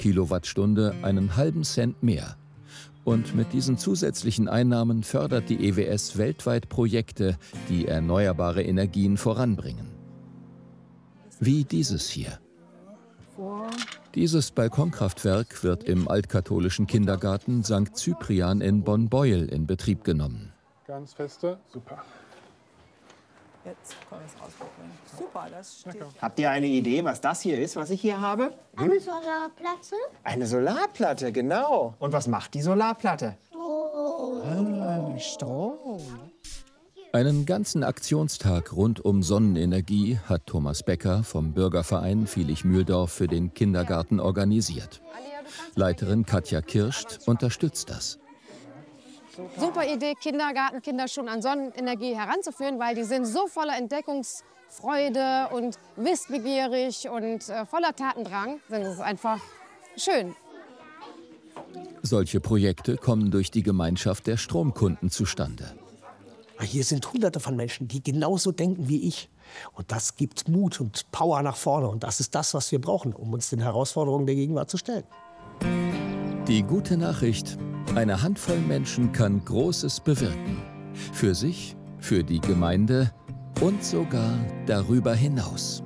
Kilowattstunde einen halben Cent mehr. Und mit diesen zusätzlichen Einnahmen fördert die EWS weltweit Projekte, die erneuerbare Energien voranbringen. Wie dieses hier. Dieses Balkonkraftwerk wird im altkatholischen Kindergarten St. Cyprian in Bonn-Beuel in Betrieb genommen. Ganz feste, super. Jetzt können wir es rausprobieren. Super, das steht. Habt ihr eine Idee, was das hier ist, was ich hier habe? Eine Solarplatte? Eine Solarplatte, genau. Und was macht die Solarplatte? Strom. Einen ganzen Aktionstag rund um Sonnenenergie hat Thomas Becker vom Bürgerverein Vilich-Mühldorf für den Kindergarten organisiert. Leiterin Katja Kirscht unterstützt das. Super Idee, Kindergartenkinder schon an Sonnenenergie heranzuführen, weil die sind so voller Entdeckungsfreude und wissbegierig und voller Tatendrang. Das ist einfach schön. Solche Projekte kommen durch die Gemeinschaft der Stromkunden zustande. Hier sind Hunderte von Menschen, die genauso denken wie ich. Und das gibt Mut und Power nach vorne. Und das ist das, was wir brauchen, um uns den Herausforderungen der Gegenwart zu stellen. Die gute Nachricht: Eine Handvoll Menschen kann Großes bewirken. Für sich, für die Gemeinde und sogar darüber hinaus.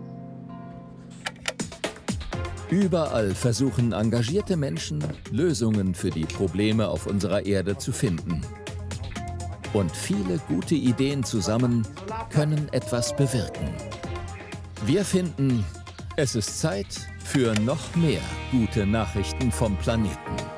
Überall versuchen engagierte Menschen, Lösungen für die Probleme auf unserer Erde zu finden. Und viele gute Ideen zusammen können etwas bewirken. Wir finden, es ist Zeit für noch mehr gute Nachrichten vom Planeten.